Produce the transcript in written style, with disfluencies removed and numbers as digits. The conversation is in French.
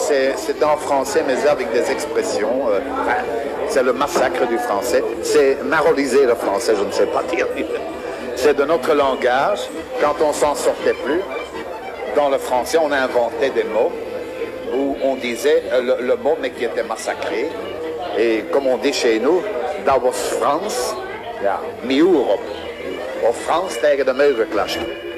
c'est en français, mais avec des expressions. C'est le massacre du français. C'est maroliser le français, je ne sais pas dire. C'est de notre langage. Quand on s'en sortait plus, dans le français, on inventait des mots où on disait le mot, mais qui était massacré. Et comme on dit chez nous, dat was Frans, ja, mi Europe. Of Frans tegen de muur geklasje.